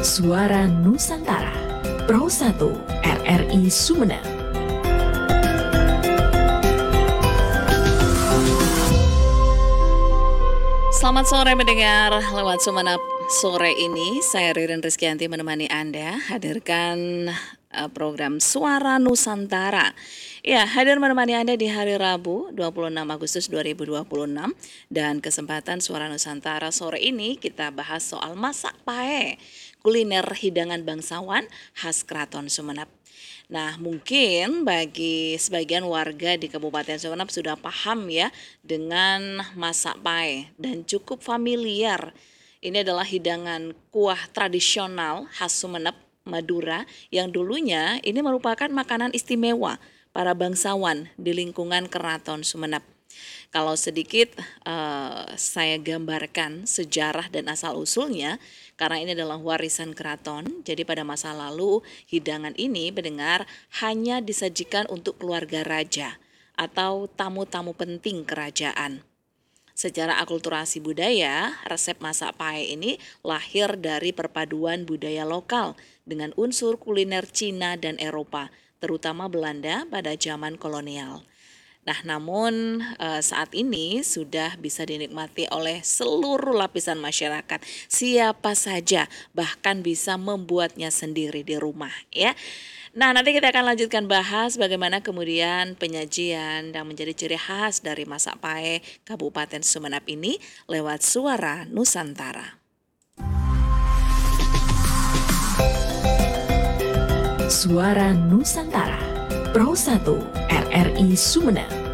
Suara Nusantara. Pro 1 RRI Sumeneb. Selamat sore mendengar lewat Sumeneb sore ini. Saya Ririn Rizkyanti menemani Anda hadirkan program Suara Nusantara. Ya, hadir menemani Anda di hari Rabu 26 Agustus 2026 dan kesempatan Suara Nusantara sore ini kita bahas soal masak pae, kuliner hidangan bangsawan khas Keraton Sumeneb. Nah, mungkin bagi sebagian warga di Kabupaten Sumeneb sudah paham ya dengan masak pae dan cukup familiar. Ini adalah hidangan kuah tradisional khas Sumeneb, Madura yang dulunya ini merupakan makanan istimewa para bangsawan di lingkungan Keraton Sumeneb. Kalau sedikit saya gambarkan sejarah dan asal-usulnya, karena ini adalah warisan keraton, jadi pada masa lalu hidangan ini mendengar hanya disajikan untuk keluarga raja atau tamu-tamu penting kerajaan. Secara akulturasi budaya, resep masak pae ini lahir dari perpaduan budaya lokal dengan unsur kuliner Cina dan Eropa, terutama Belanda pada zaman kolonial. Nah, namun saat ini sudah bisa dinikmati oleh seluruh lapisan masyarakat. Siapa saja bahkan bisa membuatnya sendiri di rumah ya. Nah, nanti kita akan lanjutkan bahas bagaimana kemudian penyajian yang menjadi ciri khas dari masak pae Kabupaten Sumeneb ini lewat Suara Nusantara. Suara Nusantara. Pro 1 RRI Sumeneb.